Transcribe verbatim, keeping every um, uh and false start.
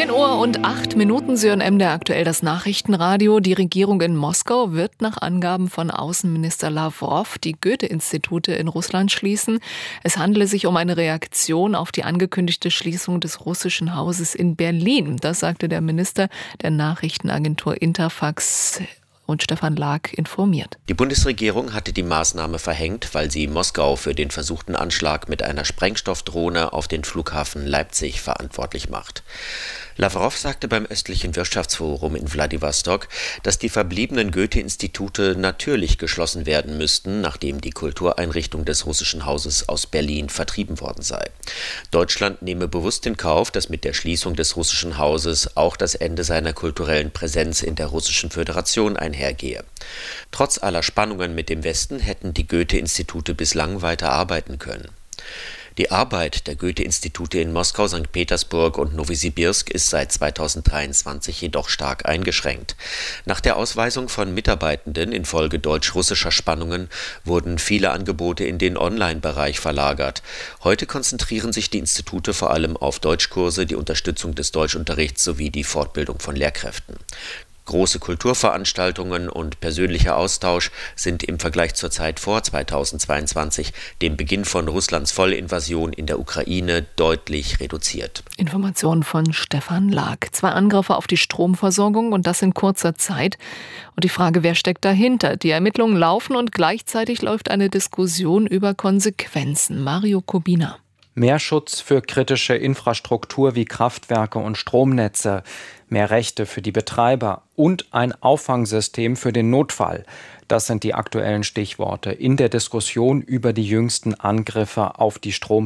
neun Uhr und acht Minuten, Sie hören M D R aktuell das Nachrichtenradio. Die Regierung in Moskau wird nach Angaben von Außenminister Lavrov die Goethe-Institute in Russland schließen. Es handele sich um eine Reaktion auf die angekündigte Schließung des russischen Hauses in Berlin. Das sagte der Minister der Nachrichtenagentur Interfax und Stefan Lag informiert. Die Bundesregierung hatte die Maßnahme verhängt, weil sie Moskau für den versuchten Anschlag mit einer Sprengstoffdrohne auf den Flughafen Leipzig verantwortlich macht. Lavrov sagte beim östlichen Wirtschaftsforum in Wladiwostok, dass die verbliebenen Goethe-Institute natürlich geschlossen werden müssten, nachdem die Kultureinrichtung des russischen Hauses aus Berlin vertrieben worden sei. Deutschland nehme bewusst in Kauf, dass mit der Schließung des russischen Hauses auch das Ende seiner kulturellen Präsenz in der Russischen Föderation einhergehe. Trotz aller Spannungen mit dem Westen hätten die Goethe-Institute bislang weiter arbeiten können. Die Arbeit der Goethe-Institute in Moskau, Sankt Petersburg und Nowosibirsk ist seit zweitausenddreiundzwanzig jedoch stark eingeschränkt. Nach der Ausweisung von Mitarbeitenden infolge deutsch-russischer Spannungen wurden viele Angebote in den Online-Bereich verlagert. Heute konzentrieren sich die Institute vor allem auf Deutschkurse, die Unterstützung des Deutschunterrichts sowie die Fortbildung von Lehrkräften. Große Kulturveranstaltungen und persönlicher Austausch sind im Vergleich zur Zeit vor zweitausendzweiundzwanzig, dem Beginn von Russlands Vollinvasion in der Ukraine, deutlich reduziert. Informationen von Stefan Lag. Zwei Angriffe auf die Stromversorgung und das in kurzer Zeit. Und die Frage, wer steckt dahinter? Die Ermittlungen laufen und gleichzeitig läuft eine Diskussion über Konsequenzen. Mario Kubina. Mehr Schutz für kritische Infrastruktur wie Kraftwerke und Stromnetze, mehr Rechte für die Betreiber und ein Auffangsystem für den Notfall. Das sind die aktuellen Stichworte in der Diskussion über die jüngsten Angriffe auf die Strom